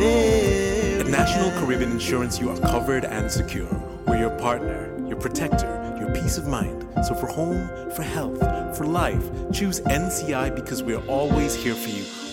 there. At National Caribbean Insurance, you are covered and secure. We're your partner, your protector, your peace of mind. So for home, for health, for life, choose NCI because we're always here for you,